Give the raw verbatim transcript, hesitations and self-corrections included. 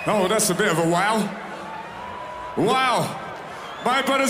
Oh, that's a bit of a wow. Wow. My brothers